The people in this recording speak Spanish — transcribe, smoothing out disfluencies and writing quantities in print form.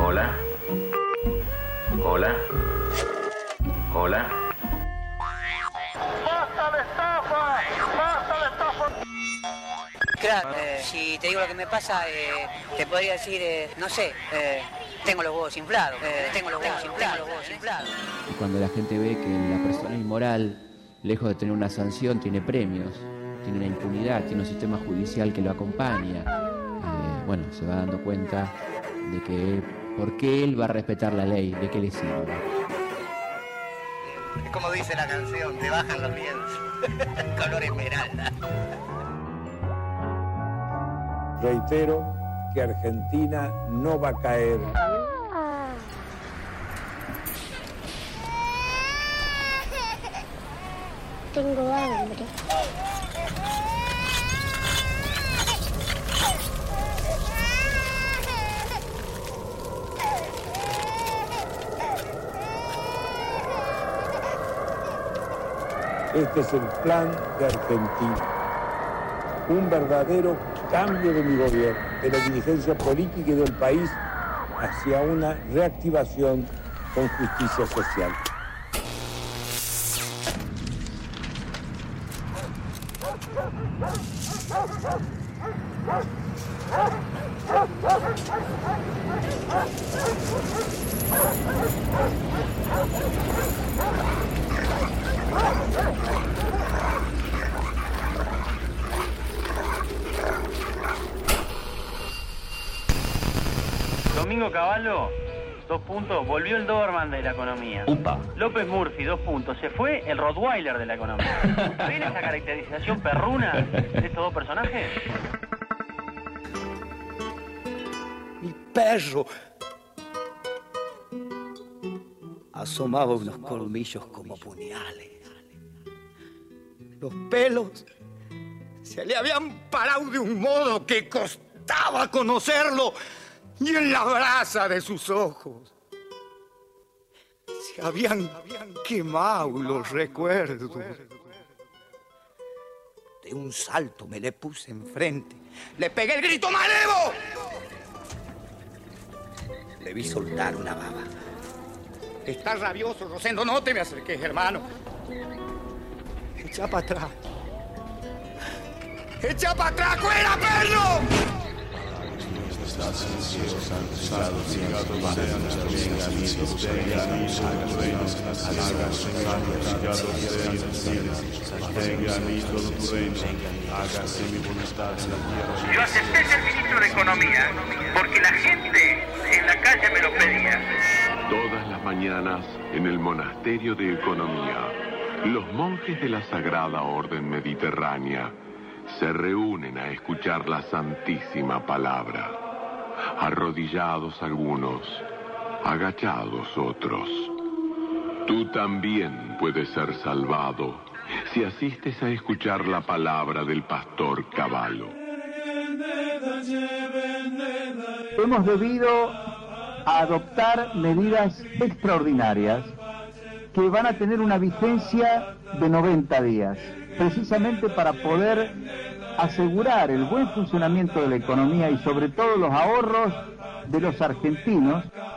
Hola. Hola. Hola. ¡Basta de estafa! ¡Basta de estafa! Claro, si te digo lo que me pasa, te podría decir, no sé, tengo los huevos inflados, Y cuando la gente ve que la persona inmoral, lejos de tener una sanción, tiene premios, tiene una impunidad, tiene un sistema judicial que lo acompaña, bueno, se va dando cuenta de que por qué él va a respetar la ley, de qué le sirve. Es como dice la canción, te bajan los miedos, color esmeralda. Reitero que Argentina no va a caer. Tengo hambre. Este es el plan de Argentina. Un verdadero cambio de mi gobierno, de la dirigencia política y del país hacia una reactivación con justicia social. Domingo Cavallo, 2 puntos, volvió el Doberman de la economía. Upa. López Murphy, 2 puntos, se fue el Rottweiler de la economía. ¿Ven esa caracterización perruna de estos dos personajes? Mi perro asomaba unos colmillos como puñales. Los pelos se le habían parado de un modo que costaba conocerlo. Y en la brasa de sus ojos se habían quemado los recuerdos. De un salto me le puse enfrente. Le pegué el grito ¡Malevo! Le vi soltar una baba. Estás rabioso, Rosendo, no te me acerques, hermano. Echa para atrás. ¡Echa para atrás, fuera, perro! Yo acepté ser ministro de Economía porque la gente en la calle me lo pedía. Todas las mañanas, en el Monasterio de Economía, los monjes de la Sagrada Orden Mediterránea se reúnen a escuchar la Santísima Palabra. Arrodillados algunos, agachados otros. Tú también puedes ser salvado si asistes a escuchar la palabra del pastor Cavallo. Hemos debido adoptar medidas extraordinarias que van a tener una vigencia de 90 días, precisamente para poder asegurar el buen funcionamiento de la economía y sobre todo los ahorros de los argentinos.